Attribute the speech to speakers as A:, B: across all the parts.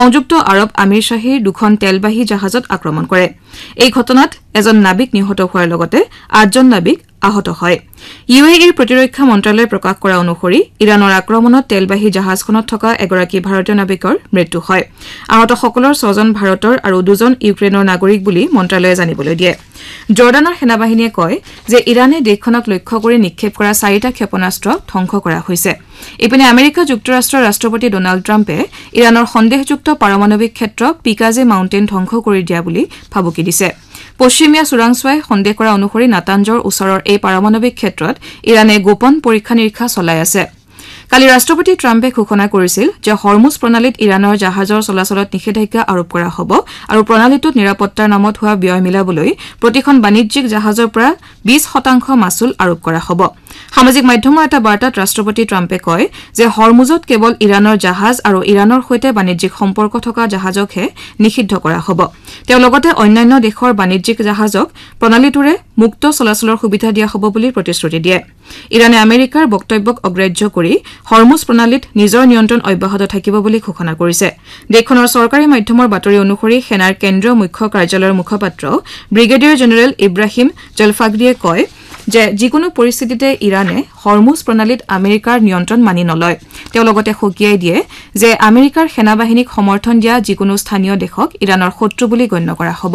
A: সংযুক্ত আৰব আমিৰশ্বাহীৰ দুখন তেলবাহী জাহাজত আক্ৰমণ কৰে এই ঘটনাত এজন নাবিক নিহত হোৱাৰ লগতে 8জন নাবিক আহত হয় ইউএইৰ প্ৰতিৰক্ষা মন্ত্ৰালয়ে প্ৰকাশ কৰা অনুসৰি ইৰানৰ আক্ৰমণত তেলবাহী জাহাজখনত থকা এগৰাকী ভাৰতীয় নাবিকৰ মৃত্যু হয় আহত সকলৰ 6জন ভাৰতৰ আৰু 2জন ইউক্ৰেইনৰ নাগৰিক বুলি মন্ত্ৰালয়ে জানিবলৈ দিয়ে জৰ্ডানৰ সেনাবাহিনীয়ে কয় যে ইৰানে দেশখনক লক্ষ্য কৰি নিক্ষেপ কৰা 4টা ক্ষেপণাস্ত্ৰ ধ্বংস কৰা হৈছে ইপিনে আমেৰিকা যুক্তৰাষ্ট্ৰৰ ৰাষ্ট্ৰপতি ডোনাল্ড ট্ৰাম্পে ইৰানৰ সন্দেহযুক্ত পাৰমাণৱিক ক্ষেত্ৰ পিকাজে মাউণ্টেন ধ্বংস কৰি দিয়া বুলি ভাবুকি দিছে পশ্চিমীয়া চোৰাংচোৱাই সন্দেহ কৰা অনুসৰি নাতাঞ্জৰ ওচৰৰ এই পাৰমাণৱিক ক্ষেত্ৰত ইৰানে গোপন পৰীক্ষা নিৰীক্ষা চলাই আছে কালি ৰাষ্ট্ৰপতি ট্ৰাম্পে ঘোষণা কৰিছিল যে হৰমুজ প্ৰণালীত ইৰানৰ জাহাজৰ চলাচলত নিষেধাজ্ঞা আৰোপ কৰা হ'ব আৰু প্ৰণালীটোত নিৰাপত্তাৰ নামত হোৱা ব্যয় মিলাবলৈ প্ৰতিখন বাণিজ্যিক জাহাজৰ পৰা 20% মাচুল আৰোপ কৰা হ'ব সামাজিক মাধ্যমৰ এটা বাৰ্তাত ৰাষ্ট্ৰপতি ট্ৰাম্পে কয় যে হৰমুজত কেৱল ইৰানৰ জাহাজ আৰু ইৰানৰ সৈতে বাণিজ্যিক সম্পৰ্ক থকা জাহাজকহে নিষিদ্ধ কৰা হ'ব তেওঁ লগতে অন্যান্য দেশৰ বাণিজ্যিক জাহাজক প্ৰণালীটোৰে মুক্ত চলাচলৰ সুবিধা দিয়া হ'ব বুলি প্ৰতিশ্ৰুতি দিয়ে ইৰানে আমেৰিকাৰ বক্তব্যক অগ্ৰাহ্য কৰি হৰমুজ প্ৰণালীত নিজৰ নিয়ন্ত্ৰণ অব্যাহত থাকিব বুলি ঘোষণা কৰিছে দেশখনৰ চৰকাৰী মাধ্যমৰ বাতৰি অনুসৰি সেনাৰ কেন্দ্ৰীয় মুখ্য কাৰ্যালয়ৰ মুখপাত্ৰ ব্ৰিগেডিয়াৰ জেনেৰেল ইব্ৰাহিম জলফাগৰিয়ে কয় যে যিকোনো পৰিস্থিতিতে ইৰানে হৰমুজ প্ৰণালীত আমেৰিকাৰ নিয়ন্ত্ৰণ মানি নলয় তেওঁ লগতে সকীয়াই দিয়ে যে আমেৰিকাৰ সেনাবাহিনীক সমৰ্থন দিয়া যিকোনো স্থানীয় দেশক ইৰানৰ শত্ৰু বুলি গণ্য কৰা হ'ব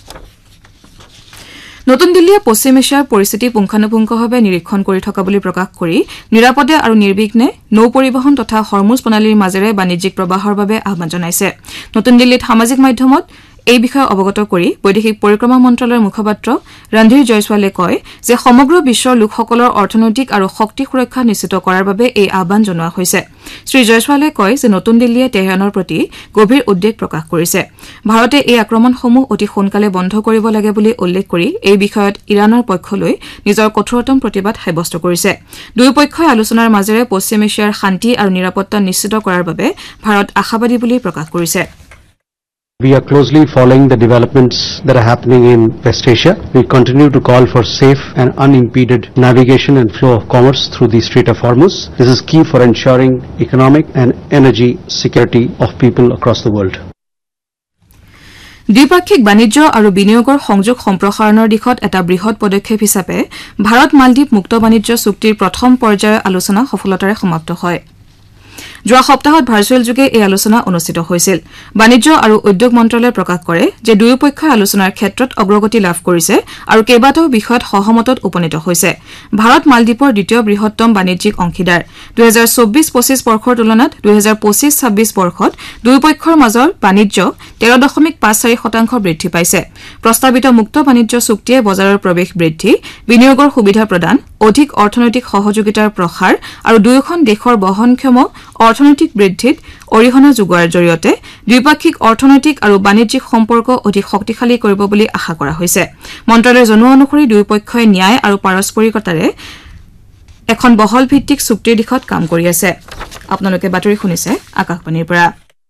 A: নতুন দিল্লীয়ে পশ্চিম এছিয়াৰ পৰিস্থিতি পুংখানুপুংখভাৱে নিৰীক্ষণ কৰি থকা বুলি প্ৰকাশ কৰি নিৰাপদে আৰু নিৰ্বিঘ্নে নৌ পৰিবহণ তথা হৰমুজ প্ৰণালীৰ মাজেৰে বাণিজ্যিক প্ৰৱাহৰ বাবে আহ্বান জনাইছে নতুন দিল্লীত সামাজিক মাধ্যমত এই বিষয়ে অৱগত কৰি বৈদেশিক পৰিক্ৰমা মন্ত্ৰালয়ৰ মুখপাত্ৰ ৰন্ধীৰ জয়সৱালে কয় যে সমগ্ৰ বিশ্বৰ লোকসকলৰ অৰ্থনৈতিক আৰু শক্তি সুৰক্ষা নিশ্চিত কৰাৰ বাবে এই আহ্বান জনোৱা হৈছে শ্ৰী জয়সৱালে কয় যে নতুন দিল্লীয়ে তেহৰানৰ প্ৰতি গভীৰ উদ্বেগ প্ৰকাশ কৰিছে ভাৰতে এই আক্ৰমণসমূহ অতি সোনকালে বন্ধ কৰিব লাগে বুলি উল্লেখ কৰি এই বিষয়ত ইৰানৰ পক্ষলৈ নিজৰ কঠোৰতম প্ৰতিবাদ সাব্যস্ত কৰিছে দুয়ো পক্ষই আলোচনাৰ মাজেৰে পশ্চিম এছিয়াৰ শান্তি আৰু নিৰাপত্তা নিশ্চিত কৰাৰ বাবে ভাৰত আশাবাদী বুলি প্ৰকাশ কৰিছে
B: We are closely following the developments that are happening in West Asia. We continue to call for safe and unimpeded navigation and flow of commerce through the Strait of Hormuz. This is key for ensuring economic and energy security of people across the world.
A: দ্বিপাক্ষিক বাণিজ্য আৰু বিনিয়োগৰ সংযোগ সম্প্ৰসাৰণৰ দিশত এটা বৃহৎ পদক্ষেপ হিচাপে ভাৰত মালদ্বীপ মুক্ত বাণিজ্য চুক্তিৰ প্ৰথম পৰ্যায়ৰ আলোচনা সফলতাৰে সমাপ্ত হয় যোৱা সপ্তাহত ভাৰ্চুৱেল যোগে এই আলোচনা অনুষ্ঠিত হৈছিল বাণিজ্য আৰু উদ্যোগ মন্ত্ৰালয়ে প্ৰকাশ কৰে যে দুয়ো পক্ষই আলোচনাৰ ক্ষেত্ৰত অগ্ৰগতি লাভ কৰিছে আৰু কেইবাটাও বিষয়ত সহমতত উপনীত হৈছে ভাৰত মালদ্বীপৰ দ্বিতীয় বৃহত্তম বাণিজ্যিক অংশীদাৰ 2024-25 বৰ্ষৰ তুলনাত 2025-26 বৰ্ষত দুয়ো পক্ষৰ মাজৰ বাণিজ্য 13.54% বৃদ্ধি পাইছে প্ৰস্তাৱিত মুক্ত বাণিজ্য চুক্তিয়ে বজাৰৰ প্ৰৱেশ বৃদ্ধি বিনিয়োগৰ সুবিধা প্ৰদান অধিক অৰ্থনৈতিক সহযোগিতাৰ প্ৰসাৰ আৰু দুয়োখন দেশৰ বহনক্ষম অৰ্থনৈতিক বৃদ্ধিত অৰিহণা যোগোৱাৰ জৰিয়তে দ্বিপাক্ষিক অৰ্থনৈতিক আৰু বাণিজ্যিক সম্পৰ্ক অধিক শক্তিশালী কৰিব বুলি আশা কৰা হৈছে মন্ত্ৰালয়ে জনোৱা অনুসৰি দুয়ো পক্ষই ন্যায় আৰু পাৰস্পৰিকতাৰে এখন বহল ভিত্তিক চুক্তিৰ দিশত কাম কৰি আছে আপোনালোকে বাতৰি শুনিছে আকাশবাণীৰ পৰা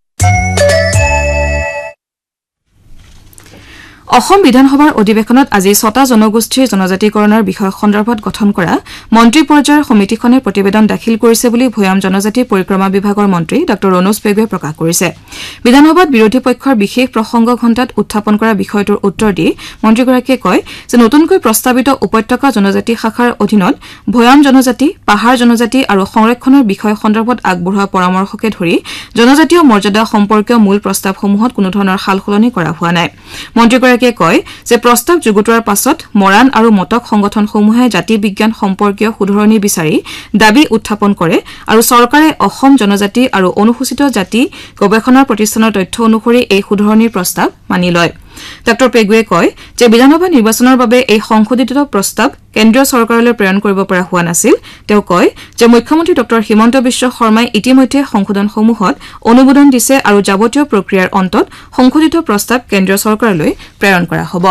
A: অসম বিধানসভাৰ অধিৱেশনত আজি 6টা জনগোষ্ঠীৰ জনজাতিকৰণৰ বিষয় সন্দৰ্ভত গঠন কৰা মন্ত্ৰী পৰ্যায়ৰ সমিতিখনে প্ৰতিবেদন দাখিল কৰিছে বুলি ভৈয়াম জনজাতি পৰিক্ৰমা বিভাগৰ মন্ত্ৰী ড ৰণোজ পেগুৱে প্ৰকাশ কৰিছে বিধানসভাত বিৰোধী পক্ষৰ বিশেষ প্ৰসংগ ঘণ্টাত উত্থাপন কৰা বিষয়টোৰ উত্তৰ দি মন্ত্ৰীগৰাকীয়ে কয় যে নতুনকৈ প্ৰস্তাৱিত উপত্যকা জনজাতি শাখাৰ অধীনত ভৈয়াম জনজাতি পাহাৰ জনজাতি আৰু সংৰক্ষণৰ বিষয় সন্দৰ্ভত আগবঢ়োৱা পৰামৰ্শকে ধৰি জনজাতীয় মৰ্যাদা সম্পৰ্কীয় মূল প্ৰস্তাৱসমূহত কোনো ধৰণৰ সালসলনি কৰা হোৱা নাই মন্ত্ৰীগৰাকীয়ে কয় যে প্ৰস্তাৱ যুগুতোৱাৰ পাছত মৰাণ আৰু মটক সংগঠনসমূহে জাতি বিজ্ঞান সম্পৰ্কীয় শুধৰণি বিচাৰি দাবী উত্থাপন কৰে আৰু চৰকাৰে অসম জনজাতি আৰু অনুসূচিত জাতি গৱেষণা প্ৰতিষ্ঠানৰ তথ্য অনুসৰি এই শুধৰণিৰ প্ৰস্তাৱ মানি লয় ড পেগুৱে কয় যে বিধানসভা নিৰ্বাচনৰ বাবে এই সংশোধিত প্ৰস্তাৱ কেন্দ্ৰীয় চৰকাৰলৈ প্ৰেৰণ কৰিব পৰা হোৱা নাছিল তেওঁ কয় যে মুখ্যমন্ত্ৰী ড হিমন্ত বিশ্ব শৰ্মাই ইতিমধ্যে সংশোধনসমূহত অনুমোদন দিছে আৰু যাৱতীয় প্ৰক্ৰিয়াৰ অন্তত সংশোধিত প্ৰস্তাৱ কেন্দ্ৰীয় চৰকাৰলৈ প্ৰেৰণ কৰা হ'ব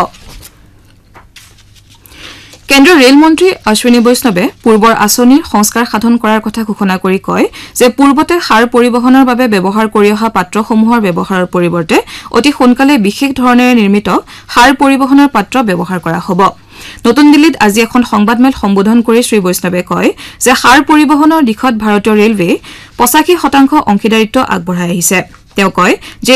A: কেন্দ্ৰীয় ৰেল মন্ত্ৰী অশ্বিনী বৈষ্ণৱে পূৰ্বৰ আঁচনিৰ সংস্কাৰ সাধন কৰাৰ কথা ঘোষণা কৰি কয় যে পূৰ্বতে সাৰ পৰিবহনৰ বাবে ব্যৱহাৰ কৰি অহা পাত্ৰসমূহৰ ব্যৱহাৰৰ পৰিৱৰ্তে অতি সোনকালে বিশেষ ধৰণেৰে নিৰ্মিত সাৰ পৰিবহনৰ পাত্ৰ ব্যৱহাৰ কৰা হ'ব নতুন দিল্লীত আজি এখন সংবাদমেল সম্বোধন কৰি শ্ৰী বৈষ্ণৱে কয় যে সাৰ পৰিবহনৰ দিশত ভাৰতীয় ৰেলৱে 85% অংশীদাৰিত্ব আগবঢ়াই আহিছে তেওঁ কয় যে